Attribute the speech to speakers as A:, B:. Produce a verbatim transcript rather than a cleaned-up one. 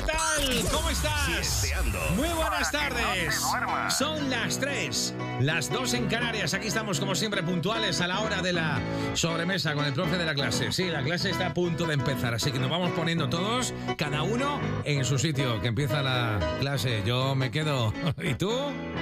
A: tal? ¿Cómo estás?
B: Siesteando.
A: Muy buenas tardes. Son las tres, las dos en Canarias. Aquí estamos, como siempre, puntuales a la hora de la sobremesa con el profe de la clase. Sí, la clase está a punto de empezar, así que nos vamos poniendo todos, cada uno en su sitio, que empieza la clase. Yo me quedo. ¿Y tú?